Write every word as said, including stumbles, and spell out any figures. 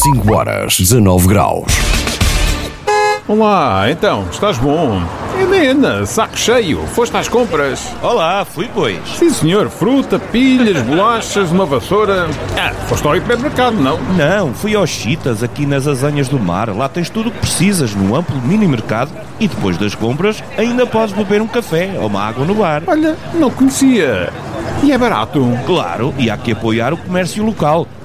cinco horas, dezanove graus. Olá, então, estás bom? Helena, saco cheio, foste às compras? Olá, fui pois. Sim senhor, fruta, pilhas, bolachas, uma vassoura... Ah, foste ao hipermercado, não? Não, fui aos Chitas, aqui nas Azanhas do Mar. Lá tens tudo o que precisas, num amplo mini-mercado. E depois das compras, ainda podes beber um café ou uma água no bar. Olha, não conhecia. E é barato? Claro, e há que apoiar o comércio local.